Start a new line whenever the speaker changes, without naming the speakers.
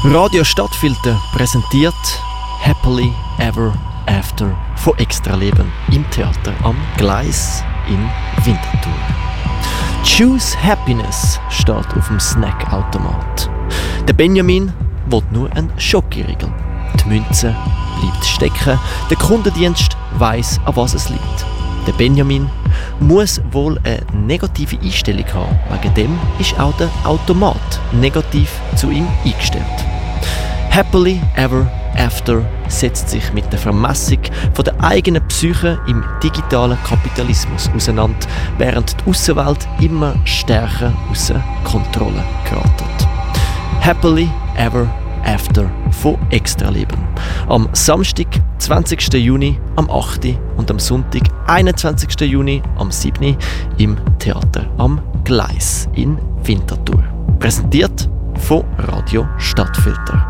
Radio Stadtfilter präsentiert Happily Ever After von Extraleben im Theater am Gleis in Winterthur. Choose Happiness steht auf dem Snackautomat. Der Benjamin will nur einen Schokoriegel. Die Münze bleibt stecken. Der Kundendienst weiss, an was es liegt. Der Benjamin muss wohl eine negative Einstellung haben. Wegen dem ist auch der Automat negativ zu ihm eingestellt. Happily Ever After setzt sich mit der Vermessung von der eigenen Psyche im digitalen Kapitalismus auseinander, während die Aussenwelt immer stärker außer Kontrolle gerät. Happily Ever After von Extraleben. Am Samstag, 20. Juni, am 8. und am Sonntag, 21. Juni, am 7. im Theater am Gleis in Winterthur. Präsentiert von Radio Stadtfilter.